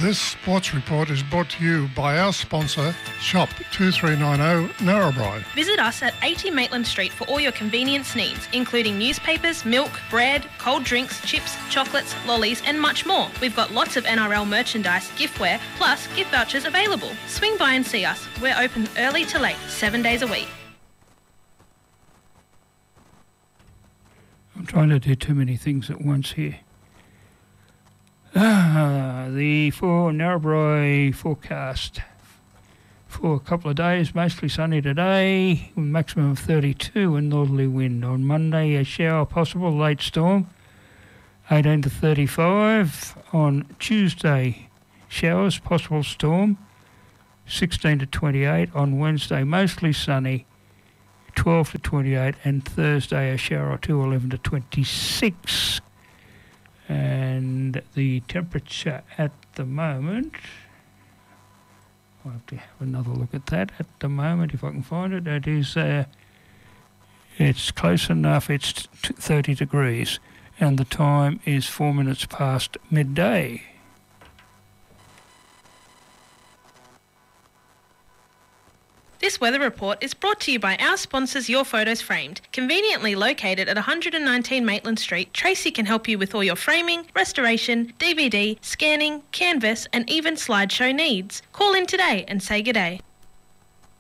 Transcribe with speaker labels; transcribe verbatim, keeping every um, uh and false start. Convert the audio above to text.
Speaker 1: This sports report is brought to you by our sponsor, Shop two three nine zero Narrabri.
Speaker 2: Visit us at eighty Maitland Street for all your convenience needs, including newspapers, milk, bread, cold drinks, chips, chocolates, lollies and much more. We've got lots of N R L merchandise, giftware, plus gift vouchers available. Swing by and see us. We're open early to late, seven days a week.
Speaker 3: I'm trying to do too many things at once here. Ah, the for Narrabri forecast for a couple of days, mostly sunny today, maximum of thirty-two and northerly wind. On Monday, a shower possible, late storm, eighteen to thirty-five. On Tuesday, showers, possible storm, sixteen to twenty-eight. On Wednesday, mostly sunny, twelve to twenty-eight. And Thursday, a shower or two, eleven to twenty-six. And the temperature at the moment, I'll have to have another look at that at the moment if I can find it. It is, uh, it's close enough, it's thirty degrees, and the time is four minutes past midday.
Speaker 2: This weather report is brought to you by our sponsors Your Photos Framed. Conveniently located at one hundred nineteen Maitland Street, Tracy can help you with all your framing, restoration, D V D, scanning, canvas and even slideshow needs. Call in today and say good day.